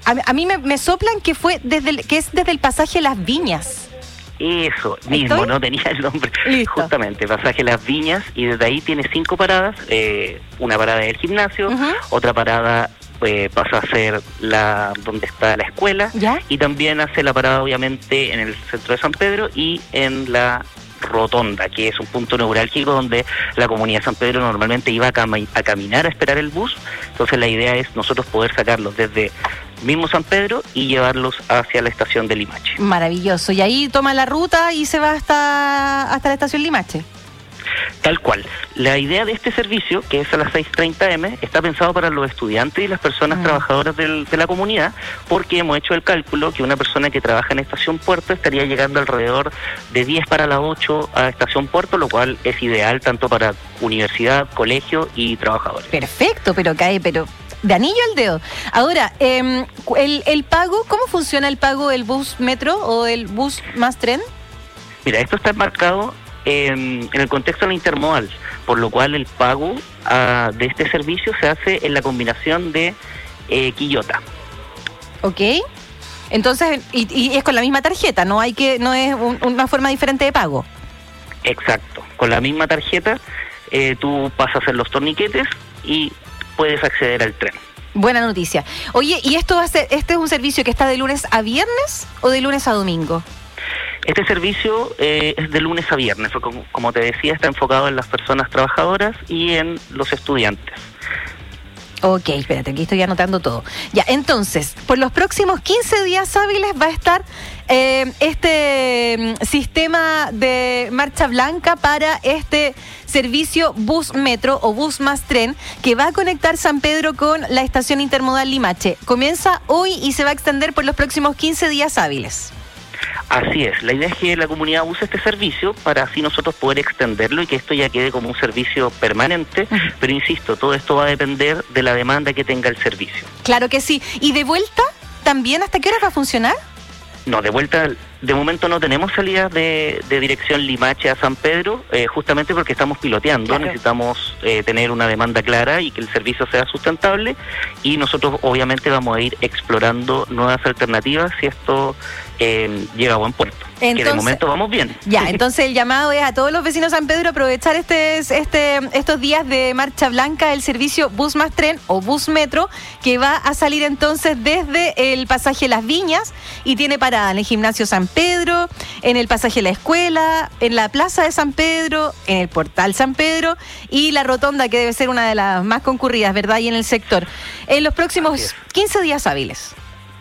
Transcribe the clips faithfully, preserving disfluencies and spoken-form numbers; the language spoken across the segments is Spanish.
a, a mí me, me soplan que fue desde el, que es desde el pasaje Las Viñas. Eso mismo, ¿Estoy? no tenía el nombre. Listo. Justamente, pasaje Las Viñas, y desde ahí tiene cinco paradas, eh, una parada del gimnasio, uh-huh. otra parada eh, pasa a ser la donde está la escuela, ¿ya? Y también hace la parada obviamente en el centro de San Pedro y en la rotonda, que es un punto neurálgico donde la comunidad de San Pedro normalmente iba a, cam- a caminar a esperar el bus. Entonces la idea es nosotros poder sacarlos desde mismo San Pedro y llevarlos hacia la estación de Limache. Maravilloso. Y ahí toma la ruta y se va hasta, hasta la estación Limache. Tal cual. La idea de este servicio, que es a las seis treinta eme, está pensado para los estudiantes y las personas mm. trabajadoras del, de la comunidad, porque hemos hecho el cálculo que una persona que trabaja en Estación Puerto estaría llegando alrededor de diez para las ocho a Estación Puerto, lo cual es ideal tanto para universidad, colegio y trabajadores. Perfecto, pero cae, pero de anillo al dedo. Ahora, eh, el, el pago, ¿cómo funciona el pago del bus metro o el bus más tren? Mira, esto está enmarcado en el contexto de la intermodal, por lo cual el pago uh, de este servicio se hace en la combinación de eh, Quillota. Ok, entonces, y, y es con la misma tarjeta, no hay que, no es un, una forma diferente de pago. Exacto, con la misma tarjeta eh, tú pasas en los torniquetes y puedes acceder al tren. Buena noticia. Oye, ¿y esto va a ser, este es un servicio que está de lunes a viernes o de lunes a domingo? Este servicio eh, es de lunes a viernes, como, como te decía, está enfocado en las personas trabajadoras y en los estudiantes. Ok, espérate, aquí estoy anotando todo. Ya, entonces, por los próximos quince días hábiles va a estar eh, este um, sistema de marcha blanca para este servicio bus metro o bus más tren que va a conectar San Pedro con la estación intermodal Limache. Comienza hoy y se va a extender por los próximos quince días hábiles. Así es, la idea es que la comunidad use este servicio para así nosotros poder extenderlo y que esto ya quede como un servicio permanente, uh-huh. pero insisto, todo esto va a depender de la demanda que tenga el servicio. Claro que sí. ¿Y de vuelta también hasta qué hora va a funcionar? No, de vuelta, de momento no tenemos salidas de, de dirección Limache a San Pedro, eh, justamente porque estamos piloteando, claro. Necesitamos eh, tener una demanda clara y que el servicio sea sustentable, y nosotros obviamente vamos a ir explorando nuevas alternativas si esto eh, llega a buen puerto. Entonces, que de momento vamos bien. Ya, entonces el llamado es a todos los vecinos de San Pedro aprovechar este, este, estos días de marcha blanca del servicio Bus Más Tren o Bus Metro, que va a salir entonces desde el pasaje Las Viñas y tiene parada en el gimnasio San Pedro, en el pasaje La Escuela, en la plaza de San Pedro, en el portal San Pedro y la rotonda, que debe ser una de las más concurridas, ¿verdad? Y en el sector. En los próximos quince días hábiles.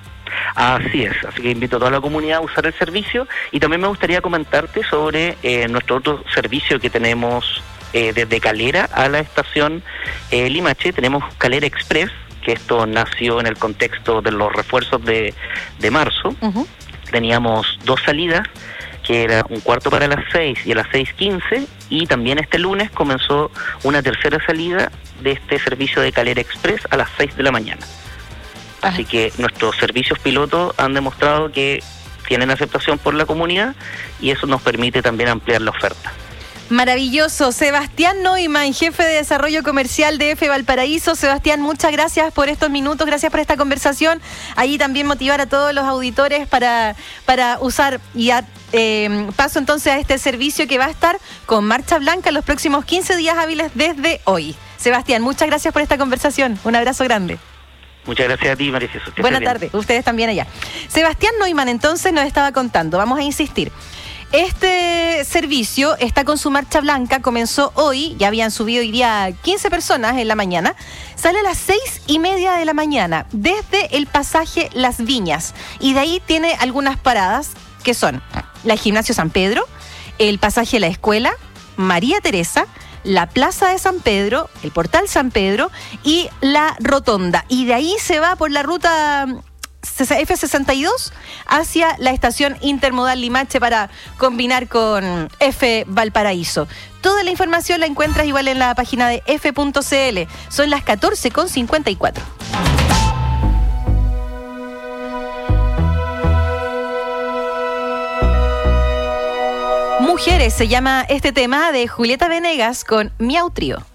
Así es, así que invito a toda la comunidad a usar el servicio, y también me gustaría comentarte sobre eh, nuestro otro servicio que tenemos eh, desde Calera a la estación eh, Limache. Tenemos Calera Express, que esto nació en el contexto de los refuerzos de, de marzo. Uh-huh. Teníamos dos salidas, que era un cuarto para las seis y a las seis quince, y también este lunes comenzó una tercera salida de este servicio de Calera Express a las seis de la mañana. Así que nuestros servicios pilotos han demostrado que tienen aceptación por la comunidad y eso nos permite también ampliar la oferta. Maravilloso. Sebastián Neumann, jefe de desarrollo comercial de F Valparaíso. Sebastián, muchas gracias por estos minutos, gracias por esta conversación. Ahí también motivar a todos los auditores para, para usar y a, eh, paso entonces a este servicio que va a estar con marcha blanca en los próximos quince días hábiles desde hoy. Sebastián, muchas gracias por esta conversación. Un abrazo grande. Muchas gracias a ti, María Jesús. Buenas tardes, ustedes también allá. Sebastián Neumann entonces nos estaba contando, vamos a insistir. Este servicio está con su marcha blanca, comenzó hoy, ya habían subido hoy día quince personas en la mañana, sale a las seis y media de la mañana desde el pasaje Las Viñas y de ahí tiene algunas paradas que son la Gimnasio San Pedro, el pasaje La Escuela, María Teresa, la Plaza de San Pedro, el Portal San Pedro y la Rotonda. Y de ahí se va por la ruta F sesenta y dos hacia la estación intermodal Limache para combinar con F Valparaíso. Toda la información la encuentras igual en la página de f punto c l. Son las catorce con cincuenta y cuatro. Mujeres se llama este tema de Julieta Venegas con Miau Trío.